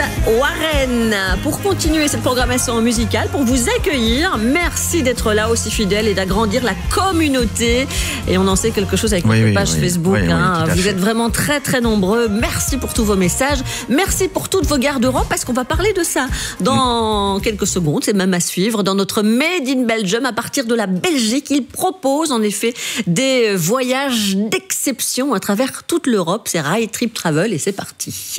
Warren pour continuer cette programmation musicale, pour vous accueillir. Merci d'être là aussi fidèle et d'agrandir la communauté. Et on en sait quelque chose avec notre page Facebook. Vous êtes vraiment très très nombreux. Merci pour tous vos messages. Merci pour toutes vos gares d'Europe, parce qu'on va parler de ça dans quelques secondes. C'est même à suivre dans notre Made in Belgium. À partir de la Belgique, il propose en effet des voyages d'exception à travers toute l'Europe. C'est Ride Trip Travel et c'est parti.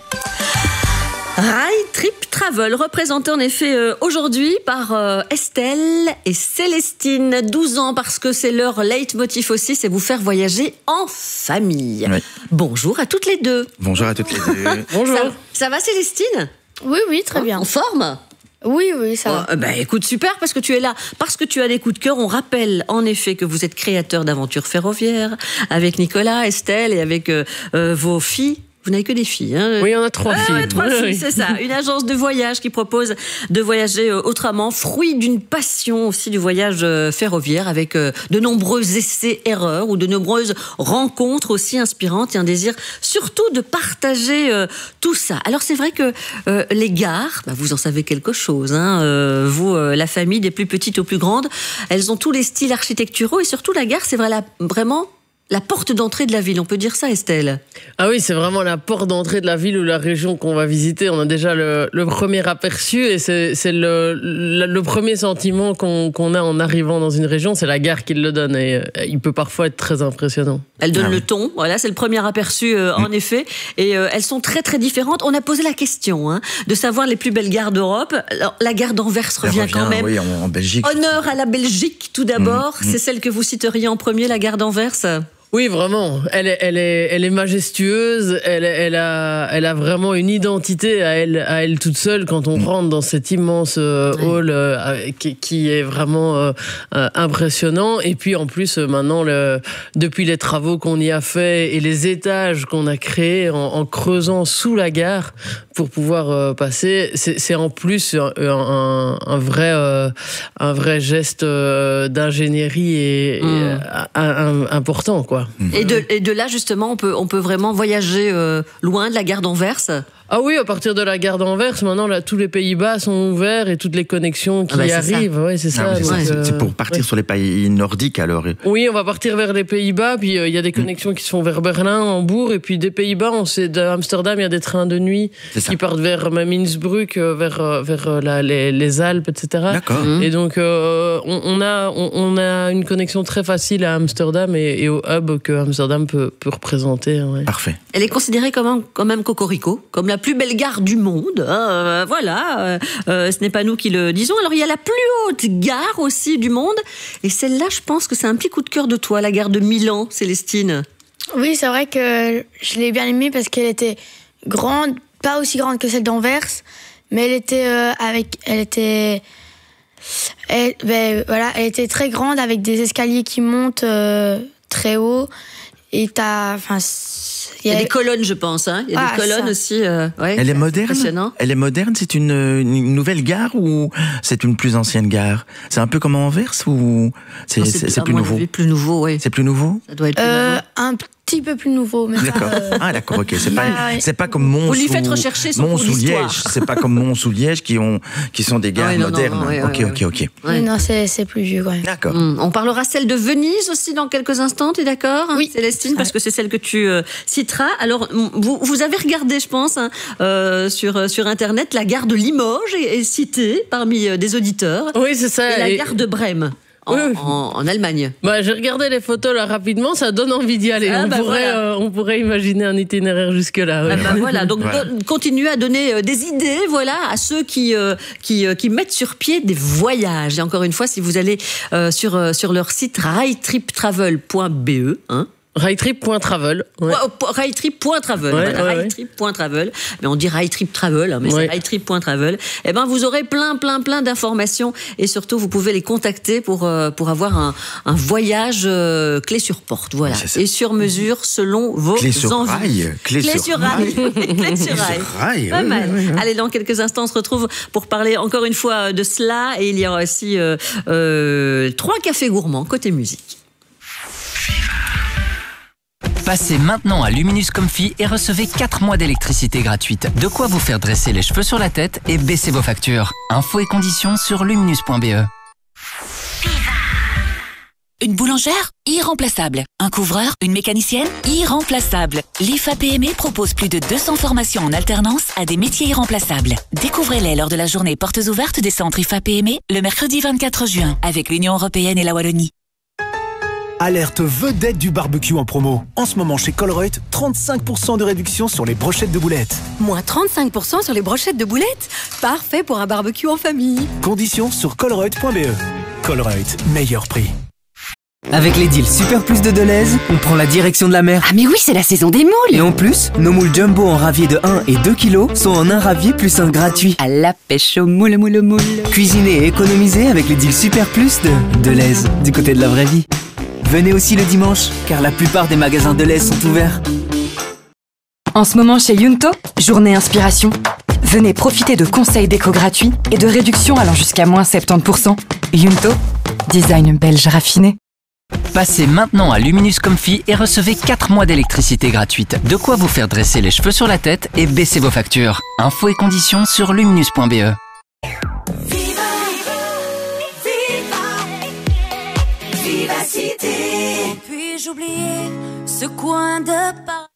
Ride Trip Travel, représenté en effet aujourd'hui par Estelle et Célestine, 12 ans, parce que c'est leur leitmotiv aussi, c'est vous faire voyager en famille. Oui. Bonjour à toutes les deux. Bonjour à toutes les deux. Bonjour. Ça va Célestine ? Oui, très bien. En forme ? Oui, ça va. Écoute, super, parce que tu es là, parce que tu as des coups de cœur. On rappelle en effet que vous êtes créateur d'aventures ferroviaires avec Nicolas, Estelle et avec vos filles. Vous n'avez que des filles, hein ? Oui, on a 3 filles. 3 filles, c'est ça. Une agence de voyage qui propose de voyager autrement, fruit d'une passion aussi du voyage ferroviaire, avec de nombreux essais-erreurs ou de nombreuses rencontres aussi inspirantes et un désir surtout de partager tout ça. Alors c'est vrai que les gares, vous en savez quelque chose, hein, vous, la famille des plus petites aux plus grandes, elles ont tous les styles architecturaux et surtout la gare, c'est vraiment la porte d'entrée de la ville, on peut dire ça, Estelle ? Ah oui, c'est vraiment la porte d'entrée de la ville ou la région qu'on va visiter. On a déjà le premier aperçu et c'est le premier sentiment qu'on a en arrivant dans une région. C'est la gare qui le donne et il peut parfois être très impressionnant. Elle donne le ton, voilà, c'est le premier aperçu en effet. Et elles sont très très différentes. On a posé la question de savoir les plus belles gares d'Europe. Alors, la gare d'Anvers revient quand même. Oui, en Belgique. Honneur à la Belgique tout d'abord. C'est celle que vous citeriez en premier, la gare d'Anvers ? Oui, vraiment. Elle est majestueuse. Elle a vraiment une identité à elle toute seule quand on rentre dans cet immense hall qui est vraiment impressionnant. Et puis en plus, maintenant, depuis les travaux qu'on y a fait et les étages qu'on a créés en creusant sous la gare pour pouvoir passer, c'est en plus un vrai geste d'ingénierie et important, quoi. Et de là, justement, on peut vraiment voyager loin de la gare d'Anvers ? Ah oui, à partir de la gare d'Anvers, maintenant, là, tous les Pays-Bas sont ouverts et toutes les connexions qui arrivent. Ouais, c'est ça. C'est pour partir sur les pays nordiques, alors. Oui, on va partir vers les Pays-Bas, puis il y a des connexions qui se font vers Berlin, Hambourg, et puis des Pays-Bas, d'Amsterdam, il y a des trains de nuit qui partent vers même Innsbruck, vers les Alpes, etc. D'accord. Et donc, on a une connexion très facile à Amsterdam et au hub que Amsterdam peut représenter. Ouais. Parfait. Elle est considérée quand même cocorico, comme la plus belle gare du monde. Voilà, ce n'est pas nous qui le disons. Alors, il y a la plus haute gare aussi du monde. Et celle-là, je pense que c'est un petit coup de cœur de toi, la gare de Milan, Célestine. Oui, c'est vrai que je l'ai bien aimée parce qu'elle était grande, pas aussi grande que celle d'Anvers, mais elle était très grande avec des escaliers qui montent très haut. Et il y a des colonnes, je pense. Il y a des colonnes aussi. Elle est moderne. Elle est moderne. C'est une nouvelle gare ou c'est une plus ancienne gare ? C'est un peu comme Anvers ou c'est plus nouveau ? Plus nouveau, oui. C'est plus nouveau ? Ça doit être plus nouveau. Un petit peu plus nouveau. Mais d'accord. D'accord, ok. C'est pas comme Mons. Vous lui faites rechercher son cours d'histoire. Liège. C'est pas comme Mons ou Liège qui sont des gares modernes. Ok. Ouais. Non, c'est plus vieux, ouais. D'accord. On parlera celle de Venise aussi dans quelques instants. T'es d'accord ? Oui. Célestine, parce que c'est celle que tu citeras. Alors, vous avez regardé, je pense, sur Internet, la gare de Limoges est citée parmi des auditeurs. Oui, c'est ça. Et la gare de Brême. En Allemagne. J'ai regardé les photos là rapidement, ça donne envie d'y aller. On pourrait imaginer un itinéraire jusque-là. Ouais. Voilà, donc continuez à donner des idées, à ceux qui mettent sur pied des voyages. Et encore une fois, si vous allez sur leur site ridetriptravel.be, Ridetrip.travel. Ouais. Ridetrip.travel. Ridetrip.travel. Mais on dit Ridetrip Travel, mais c'est Ridetrip.travel. Eh ben, vous aurez plein d'informations et surtout, vous pouvez les contacter pour avoir un voyage clé sur porte. Voilà. Et sur mesure selon vos envies. Clé sur rail. Clé sur rail. Pas mal. Allez, dans quelques instants, on se retrouve pour parler encore une fois de cela. Et il y aura aussi 3 cafés gourmands côté musique. Passez maintenant à Luminous Comfy et recevez 4 mois d'électricité gratuite. De quoi vous faire dresser les cheveux sur la tête et baisser vos factures. Infos et conditions sur luminous.be. Une boulangère? Irremplaçable. Un couvreur? Une mécanicienne? Irremplaçable. L'IFA PME propose plus de 200 formations en alternance à des métiers irremplaçables. Découvrez-les lors de la journée portes ouvertes des centres IFA PME le mercredi 24 juin avec l'Union Européenne et la Wallonie. Alerte vedette du barbecue en promo. En ce moment chez Colruyt, 35% de réduction sur les brochettes de boulettes. Moins 35% sur les brochettes de boulettes? Parfait pour un barbecue en famille. Conditions sur colruyt.be. Colruyt, meilleur prix. Avec les deals Super Plus de Deleuze, on prend la direction de la mer. Ah mais oui, c'est la saison des moules. Et en plus, nos moules jumbo en ravier de 1 et 2 kilos sont en un ravier plus un gratuit. À la pêche aux moules. Cuisinez et économisez avec les deals Super Plus de Deleuze, du côté de la vraie vie. Venez aussi le dimanche, car la plupart des magasins Deleuze sont ouverts. En ce moment chez Yunto, journée inspiration. Venez profiter de conseils déco gratuits et de réductions allant jusqu'à moins 70%. Yunto, design belge raffiné. Passez maintenant à Luminous Comfy et recevez 4 mois d'électricité gratuite. De quoi vous faire dresser les cheveux sur la tête et baisser vos factures. Infos et conditions sur luminous.be. Vivacité. Puis-je oublier ce coin de Paris?